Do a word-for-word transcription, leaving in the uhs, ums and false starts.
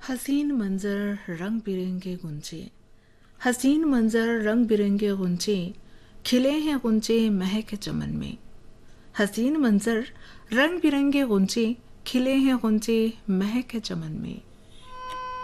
हसीन मंजर रंग बिरंगे गुंजे, हसीन मंजर रंग बिरंगे गुंजे, खिले हैं गुंजे महक चमन में। हसीन मंजर रंग बिरंगे गुंजे, खिले हैं गुंजे महक चमन में।